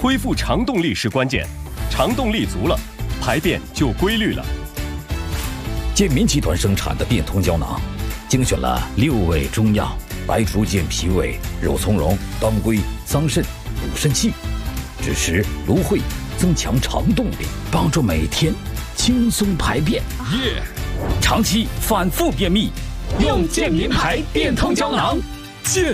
恢复肠动力是关键，肠动力足了，排便就规律了。 健民集团生产的变通胶囊，精选了6味中药：白术健脾胃、肉苁蓉、当归、桑葚、补肾气，支持芦荟，增强肠动力，帮助每天轻松排便。长期反复便秘，用健民牌变通胶囊。